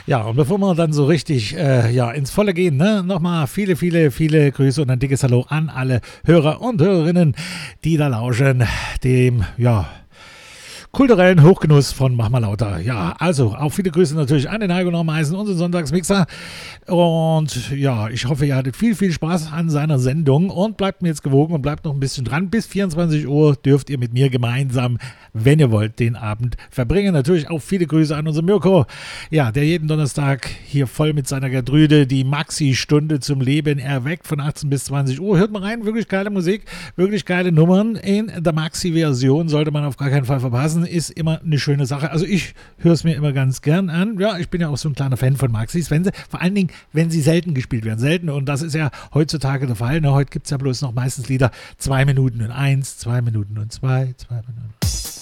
Ja, und bevor wir dann so richtig ins Volle gehen, ne, nochmal viele, viele, viele Grüße und ein dickes Hallo an alle Hörer und Hörerinnen, die da lauschen, dem, kulturellen Hochgenuss von Mach mal lauter. Ja, also auch viele Grüße natürlich an den Heiko Normeisen, unseren Sonntagsmixer. Und ja, ich hoffe, ihr hattet viel, viel Spaß an seiner Sendung und bleibt mir jetzt gewogen und bleibt noch ein bisschen dran. Bis 24 Uhr dürft ihr mit mir gemeinsam, wenn ihr wollt, den Abend verbringen. Natürlich auch viele Grüße an unseren Mirko, ja, der jeden Donnerstag hier voll mit seiner Gertrude die Maxi-Stunde zum Leben erweckt von 18 bis 20 Uhr. Hört mal rein, wirklich geile Musik, wirklich geile Nummern in der Maxi-Version, sollte man auf gar keinen Fall verpassen. Ist immer eine schöne Sache. Also ich höre es mir immer ganz gern an. Ja, ich bin ja auch so ein kleiner Fan von Maxis, vor allen Dingen, wenn sie selten gespielt werden. Selten, und das ist ja heutzutage der Fall. Ne? Heute gibt es ja bloß noch meistens Lieder 2 Minuten und 1, 2 Minuten und 2, 2 Minuten.